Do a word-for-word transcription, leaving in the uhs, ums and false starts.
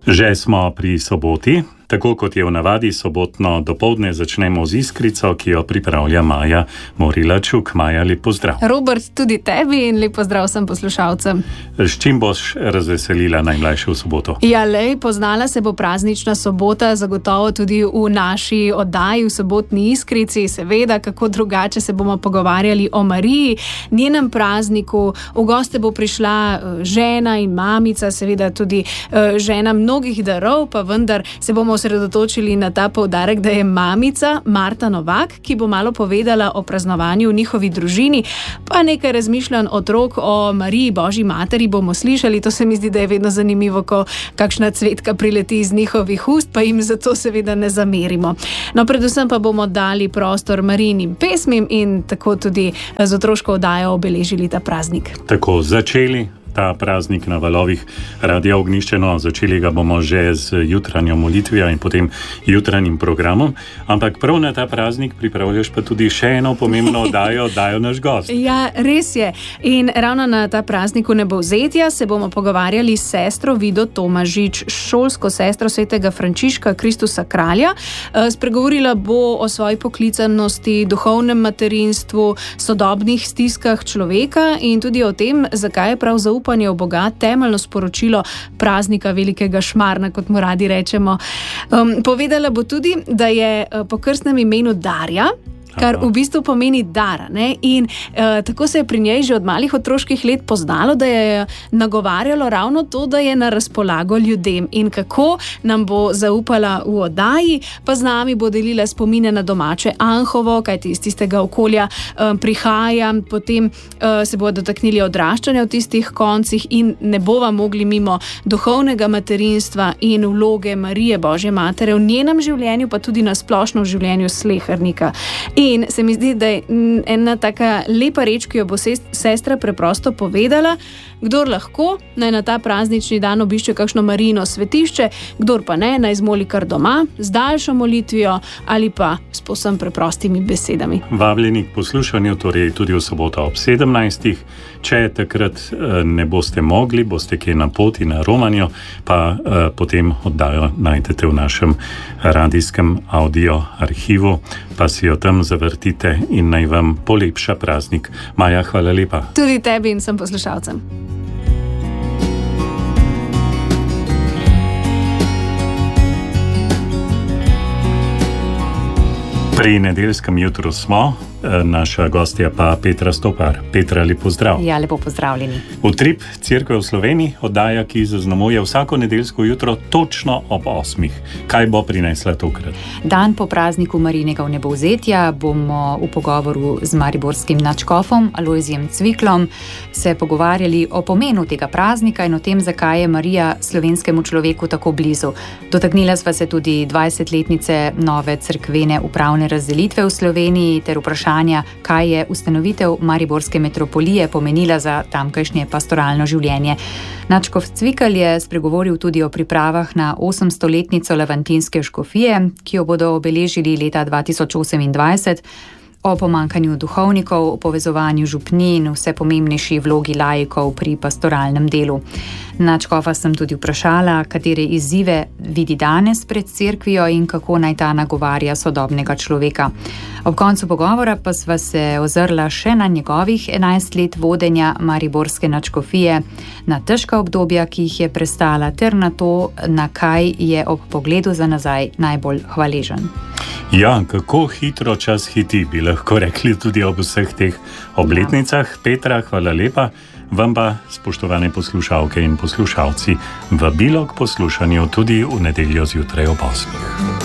Že smo pri soboti. Tako kot je v navadi, sobotno dopoldne začnemo z Iskrico, ki jo pripravlja Maja Morilačuk. Maja, lep pozdrav. Robert, tudi tebi in lep pozdrav vsem poslušalcem. S čim boš razveselila najmlajše v soboto? Ja, lej, poznala se bo praznična sobota, zagotovo tudi v naši oddaji v sobotni Iskrici. Seveda, kako drugače se bomo pogovarjali o Mariji, njenem prazniku. V goste bo prišla žena in mamica, seveda tudi žena mnogih darov, pa vendar se bomo osredotočili na ta poudarek, da je mamica Marta Novak, ki bo malo povedala o praznovanju v njihovi družini, pa nekaj razmišljanj otrok o Mariji Božji materi bomo slišali. To se mi zdi, da je vedno zanimivo, ko kakšna cvetka prileti iz njihovih ust, pa jim zato seveda ne zamerimo. No, predvsem pa bomo dali prostor Marijinim pesmim in tako tudi z otroško oddajo obeležili ta praznik. Tako, začeli ta praznik na valovih Radia Ognjišče. No, začeli ga bomo že z jutranjo molitvijo in potem jutranjim programom, ampak prav na ta praznik pripravljaš pa tudi še eno pomembno oddajo, oddajo Naš gost. Ja, res je. In ravno na ta prazniku nebovzetja se bomo pogovarjali s sestro Vido Tomažič, šolsko sestro svetega Frančiška Kristusa Kralja. Spregovorila bo o svoji poklicanosti, duhovnem materinstvu, sodobnih stiskah človeka in tudi o tem, zakaj je prav zaupanje v Boga temeljno sporočilo praznika velikega Šmarna, kot mu radi rečemo. Um, povedala bo tudi, da je po krstnem imenu Darja, kar v bistvu pomeni dar. Ne? In uh, tako se je pri njej že od malih otroških let poznalo, da je nagovarjalo ravno to, da je na razpolago ljudem. In kako nam bo zaupala v oddaji, pa z nami bo delila spomine na domače Anhovo, kajti iz tistega okolja um, prihaja, potem uh, se bo dotaknili odraščanja v tistih koncih in ne bova mogli mimo duhovnega materinstva in vloge Marije Božje matere v njenem življenju, pa tudi na splošno v življenju slehernika. In se mi zdi, da je ena taka lepa reč, ki jo bo sestra preprosto povedala: kdor lahko, naj na ta praznični dan obišče kakšno Marijino svetišče, kdor pa ne, naj zmoli kar doma, z daljšo molitvijo ali pa s povsem preprostimi besedami. Vabljeni k poslušanju, torej tudi v soboto ob sedemnajstih. Če takrat ne boste mogli, boste kje na poti na romanjo, pa eh, potem oddajo najdete v našem radijskem audio arhivu, pa si jo tam zavrtite in naj vam polepša praznik. Maja, hvala lepa. Tudi tebi in vsem poslušalcem. Pri nedeljskem jutru smo, naša gostja pa Petra Stopar. Petra, lep pozdrav. Ja, lepo pozdravljeni. Utrip Cerkve v Sloveniji, oddaja, ki zaznamuje vsako nedeljsko jutro točno ob osmih. Kaj bo prinesla tokrat? Dan po prazniku Marijinega vnebovzetja bomo v pogovoru z mariborskim nadškofom Alojzijem Cviklom se pogovarjali o pomenu tega praznika in o tem, zakaj je Marija slovenskemu človeku tako blizu. Dotaknila sva se tudi dvajsetletnice nove cerkvene upravne razdelitve v Sloveniji ter vprašanja, kaj je ustanovitev mariborske metropolije pomenila za tamkajšnje pastoralno življenje. Nadškof Cvikl je spregovoril tudi o pripravah na osemstoletnico Levantinske škofije, ki jo bodo obeležili leta dva tisoč osemindvajset, o pomankanju duhovnikov, o povezovanju župni in vse pomembnejši vlogi laikov pri pastoralnem delu. Nadškofa sem tudi vprašala, katere izzive vidi danes pred cerkvijo in kako naj ta nagovarja sodobnega človeka. Ob koncu pogovora pa sva se ozrla še na njegovih enajst let vodenja mariborske nadškofije, na težka obdobja, ki jih je prestala, ter na to, na kaj je ob pogledu za nazaj najbolj hvaležen. Ja, kako hitro čas hiti, bi lahko rekli tudi ob vseh teh obletnicah. Petra, hvala lepa. Vam pa, spoštovane poslušalke in poslušalci, vabilo k poslušanju tudi v nedeljo zjutraj ob osmih.